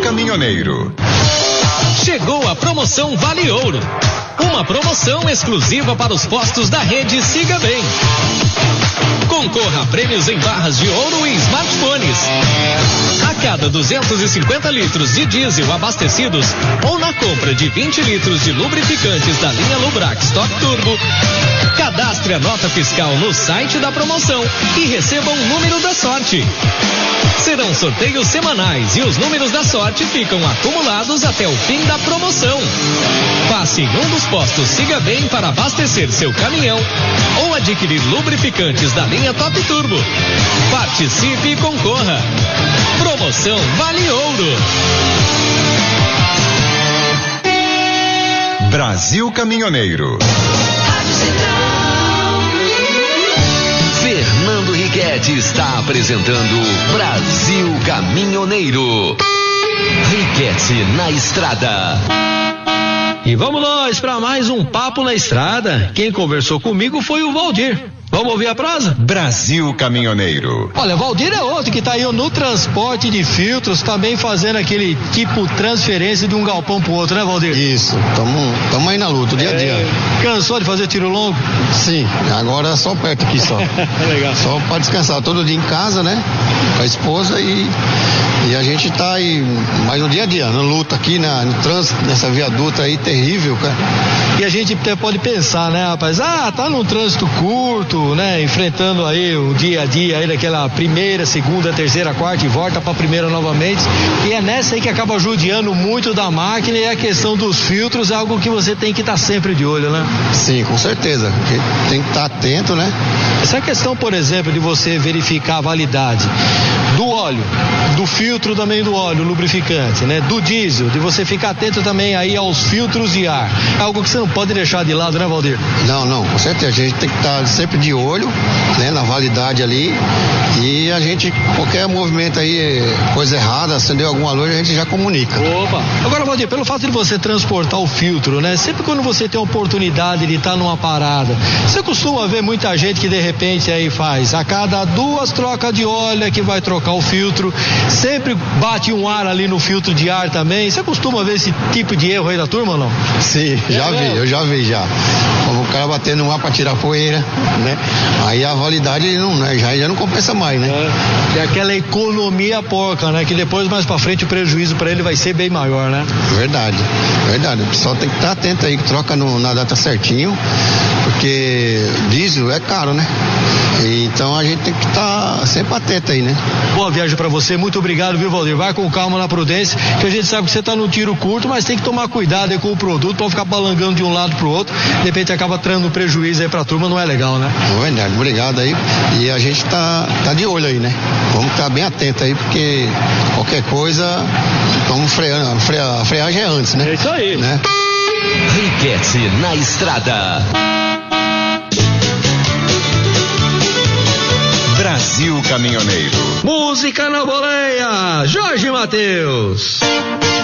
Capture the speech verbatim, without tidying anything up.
Caminhoneiro. Chegou a promoção Vale Ouro. Uma promoção exclusiva para os postos da rede Siga Bem. Concorra a prêmios em barras de ouro e smartphones. A cada duzentos e cinquenta litros de diesel abastecidos ou na compra de vinte litros de lubrificantes da linha Lubrax Top Turbo, cadastre a nota fiscal no site da promoção e receba um número da sorte. Serão sorteios semanais e os números da sorte ficam acumulados até o fim da promoção. Passe em um dos postos Siga Bem para abastecer seu caminhão ou adquirir lubrificantes da linha Top Turbo. Participe e concorra. Promoção Vale Ouro. Brasil Caminhoneiro. Fernando Riquetti está apresentando Brasil Caminhoneiro. Riquetti na estrada. E vamos nós para mais um Papo na Estrada. Quem conversou comigo foi o Valdir. Vamos ouvir a prosa? Brasil Caminhoneiro. Olha, Valdir é outro que tá aí no transporte de filtros, também fazendo aquele tipo transferência de um galpão pro outro, né, Valdir? Isso, tamo, tamo aí na luta, dia a dia. É, cansou de fazer tiro longo? Sim, agora é só perto aqui só. Legal. Só pra descansar, todo dia em casa, né? Com a esposa e, e a gente tá aí mais no dia a dia, na luta aqui, na, no trânsito, nessa viaduta aí terrível, cara. E a gente até pode pensar, né, rapaz? Ah, tá num trânsito curto, né? Enfrentando aí o dia a dia aí daquela primeira, segunda, terceira, quarta e volta pra primeira novamente. E é nessa aí que acaba judiando muito da máquina, e a questão dos filtros é algo que você tem que estar sempre de olho, né? Sim, com certeza. Tem que estar atento, né? Essa questão, por exemplo, de você verificar a validade do óleo, do filtro também do óleo, lubrificante, né? Do diesel, de você ficar atento também aí aos filtros de ar. É algo que você não pode deixar de lado, né, Valdir? Não, não, com certeza. A gente tem que estar sempre de olho, né, na validade ali, e a gente, qualquer movimento aí, coisa errada, acendeu alguma luz, a gente já comunica. Opa! Agora, Valdir, pelo fato de você transportar o filtro, né, sempre quando você tem a oportunidade de estar numa parada, você costuma ver muita gente que de repente aí faz, a cada duas trocas de óleo é que vai trocar o filtro, sempre bate um ar ali no filtro de ar também. Você costuma ver esse tipo de erro aí da turma ou não? Sim, já é, vi, eu já vi já. O cara batendo no ar pra tirar poeira, né? Aí a validade não, né? já, já não compensa mais, né? É, é aquela economia porca, né? Que depois mais pra frente o prejuízo pra ele vai ser bem maior, né? Verdade, verdade. O pessoal tem que estar atento aí, que troca no, na data certinho, porque diesel é caro, né? E, então a gente tem que estar sempre atento aí, né? Boa viagem pra você, muito obrigado, viu, Valdir? Vai com calma na prudência, que a gente sabe que você tá no tiro curto, mas tem que tomar cuidado aí com o produto, pra ficar balangando de um lado pro outro, de repente acaba trando um prejuízo aí pra turma, não é legal, né? É verdade, obrigado aí. E a gente tá, tá de olho aí, né? Vamos estar bem atento aí, porque qualquer coisa, estamos freando, a, freia, a freagem é antes, né? É isso aí. Né? Riquetti na estrada. Brasil Caminhoneiro. Música na boleia, Jorge Mateus.